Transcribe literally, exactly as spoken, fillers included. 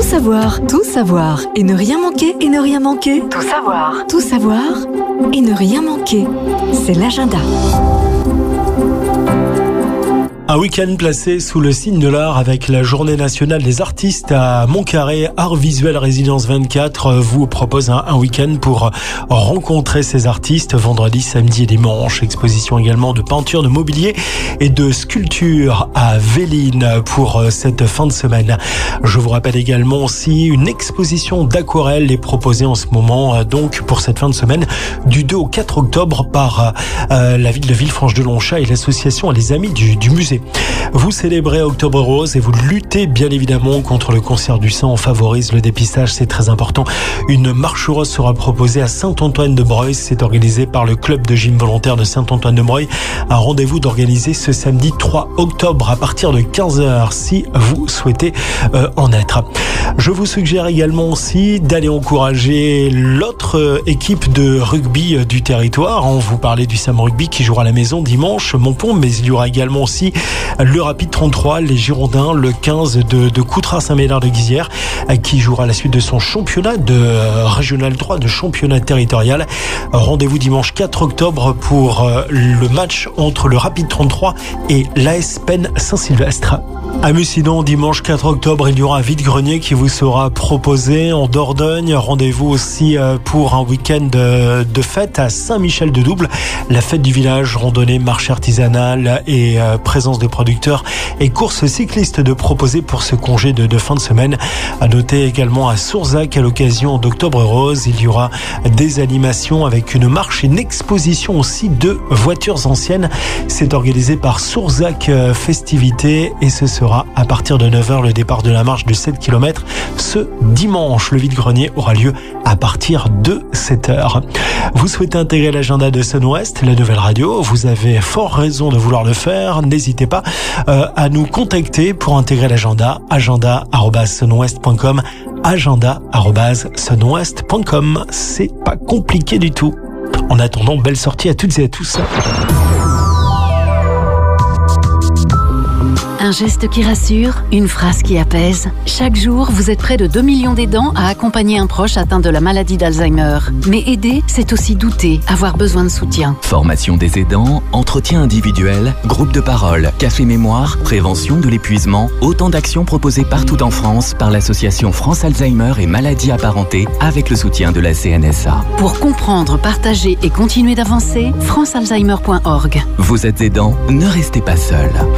savoir, tout savoir et ne rien manquer, et ne rien manquer. Tout savoir, tout savoir et ne rien manquer. C'est l'agenda. Un week-end placé sous le signe de l'art avec la Journée nationale des artistes à Montcarré. Art Visuel Résidence vingt-quatre vous propose un, un week-end pour rencontrer ces artistes vendredi, samedi et dimanche. Exposition également de peinture, de mobilier et de sculpture à Véline pour cette fin de semaine. Je vous rappelle également aussi une exposition d'aquarelle est proposée en ce moment donc pour cette fin de semaine du deux au quatre octobre par euh, la ville de Villefranche-de-Lonchat et l'association Les Amis du, du musée. Vous célébrez Octobre Rose et vous luttez bien évidemment contre le cancer du sein. On favorise le dépistage, c'est très important. Une marche rose sera proposée à Saint-Antoine-de-Breuil. C'est organisé par le club de gym volontaire de Saint-Antoine-de-Breuil. Un rendez-vous d'organiser ce samedi trois octobre à partir de quinze heures si vous souhaitez euh, en être. Je vous suggère également aussi d'aller encourager l'autre équipe de rugby du territoire. On vous parlait du Sam Rugby qui jouera à la maison dimanche, Montpont, mais il y aura également aussi le Rapide trente-trois, les Girondins, le quinze de, de Coutras-Saint-Médard-de-Guizière, qui jouera à la suite de son championnat de Régional trois, de championnat territorial. Rendez-vous dimanche quatre octobre pour le match entre le Rapide trente-trois et l'A S Penn Saint-Sylvestre. À Mucident, dimanche quatre octobre, il y aura un vide-grenier qui vous sera proposé en Dordogne. Rendez-vous aussi pour un week-end de fête à Saint-Michel-de-Double. La fête du village, randonnée, marché artisanal et présence de producteurs et courses cyclistes de proposer pour ce congé de, de fin de semaine. À noter également à Sourzac, à l'occasion d'Octobre Rose, il y aura des animations avec une marche et une exposition aussi de voitures anciennes. C'est organisé par Sourzac Festivités et ce sera à partir de neuf heures le départ de la marche de sept kilomètres ce dimanche. Le vide-grenier aura lieu à partir de sept heures. Vous souhaitez intégrer l'agenda de Sun West, la nouvelle radio, vous avez fort raison de vouloir le faire. N'hésitez pas euh, à nous contacter pour intégrer l'agenda, agenda arobase sunwest point com, agenda arobase sunwest point com. C'est pas compliqué du tout. En attendant, belle sortie à toutes et à tous. Un geste qui rassure, une phrase qui apaise. Chaque jour, vous êtes près de deux millions d'aidants à accompagner un proche atteint de la maladie d'Alzheimer. Mais aider, c'est aussi douter, avoir besoin de soutien. Formation des aidants, entretien individuel, groupe de parole, café mémoire, prévention de l'épuisement, autant d'actions proposées partout en France par l'association France Alzheimer et maladies apparentées avec le soutien de la C N S A. Pour comprendre, partager et continuer d'avancer, france alzheimer point org. Vous êtes aidant, ne restez pas seul.